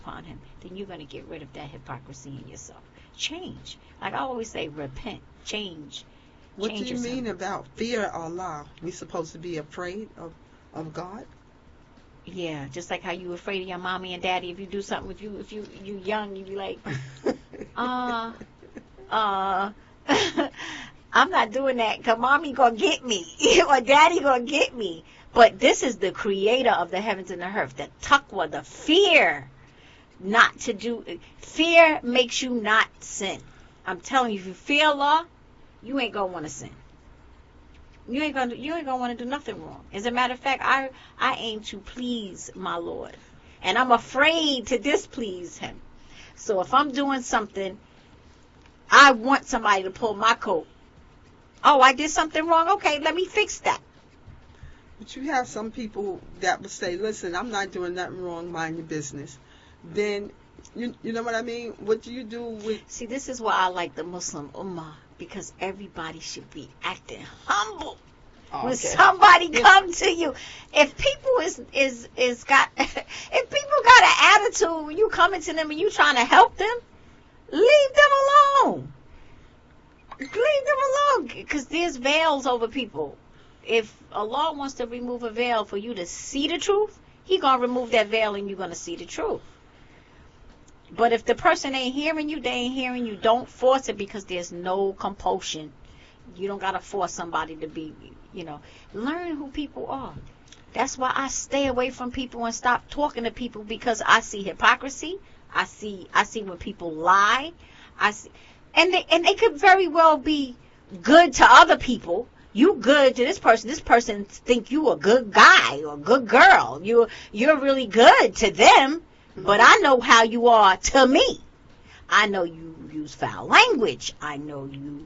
upon him, then you're going to get rid of that hypocrisy in yourself. Change. Like I always say, repent, change. What Change do you yourself. mean about fear Allah? We supposed to be afraid of God? Yeah, just like how you afraid of your mommy and daddy. If you do something with you, if you young, you be like, uh, I'm not doing that because mommy gonna get me or daddy gonna get me. But this is the creator of the heavens and the earth, the taqwa, the fear not to do. Fear makes you not sin. I'm telling you, if you fear Allah, you ain't gonna want to sin. You ain't gonna want to do nothing wrong. As a matter of fact, I aim to please my Lord, and I'm afraid to displease Him. So if I'm doing something, I want somebody to pull my coat. Oh, I did something wrong. Okay, let me fix that. But you have some people that will say, "Listen, I'm not doing nothing wrong. Mind your business." Then, you know what I mean? What do you do with? See, this is why I like the Muslim Ummah, because everybody should be acting humble. Oh, When okay. somebody come to you, if people is got if people got an attitude when you coming to them and you trying to help them, leave them alone. Leave them alone, because there's veils over people. If Allah wants to remove a veil for you to see the truth, He gonna remove that veil and you're gonna see the truth. But if the person ain't hearing you, they ain't hearing you. Don't force it, because there's no compulsion. You don't gotta force somebody to be, learn who people are. That's why I stay away from people and stop talking to people, because I see hypocrisy. I see when people lie. And they could very well be good to other people. You good to this person. This person think you a good guy or a good girl. You're really good to them. But I know how you are to me. I know you use foul language. I know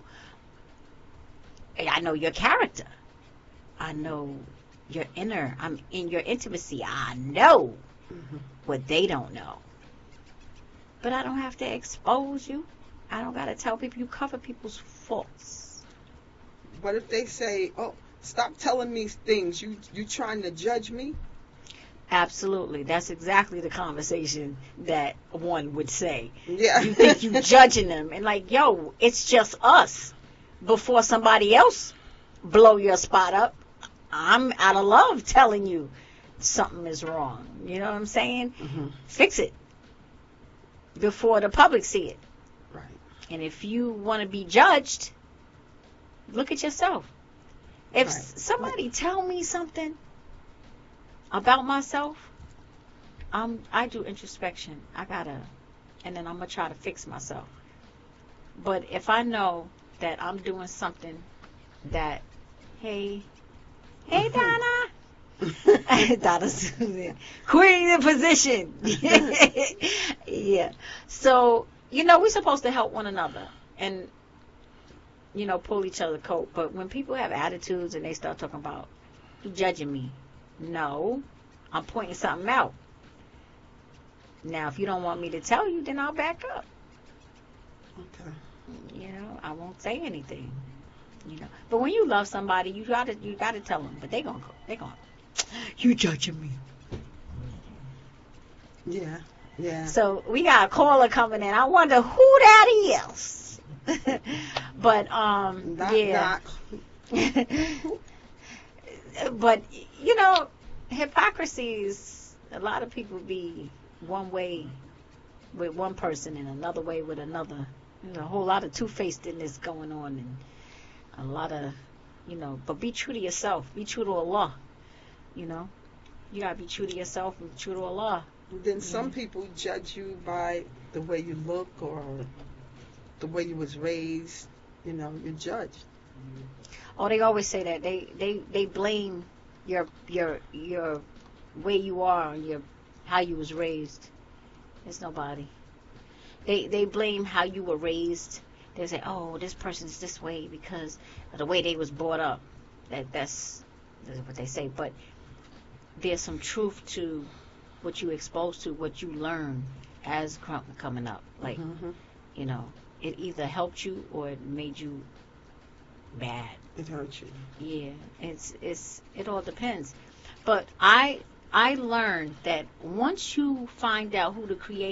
your character. I know your inner. I'm in your intimacy. I know what they don't know. But I don't have to expose you. I don't got to tell people. You cover people's faults. What if they say, "Oh, stop telling me things. You trying to judge me?" Absolutely. That's exactly the conversation that one would say. Yeah. You think you judging them. And like, yo, it's just us. Before somebody else blow your spot up, I'm out of love telling you something is wrong. You know what I'm saying? Mm-hmm. Fix it before the public see it. Right. And if you want to be judged, look at yourself. If somebody tell me something about myself, I do introspection. And then I'm going to try to fix myself. But if I know that I'm doing something that, hey Donna. Donna's queen in position. Yeah. So, we're supposed to help one another and, pull each other's coat. But when people have attitudes and they start talking about, you judging me. No, I'm pointing something out. Now, if you don't want me to tell you, then I'll back up. Okay. I won't say anything. But when you love somebody, you gotta tell them. But they gonna you judging me. Yeah, yeah. So we got a caller coming in. I wonder who that is. But yeah. But hypocrisy is, a lot of people be one way with one person and another way with another. There's a whole lot of two-facedness going on, and a lot of, but be true to yourself. Be true to Allah. You gotta be true to yourself and true to Allah. Then some people judge you by the way you look or the way you was raised. You're judged. Oh, they always say that. They blame your way you are and how you was raised. It's nobody. They blame how you were raised. They say, oh, this person's this way because of the way they was brought up. That's what they say. But there's some truth to what you exposed to, what you learn as coming up. Like, it either helped you or it made you bad. It hurt you. Yeah, it all depends. But I learned that once you find out who the creator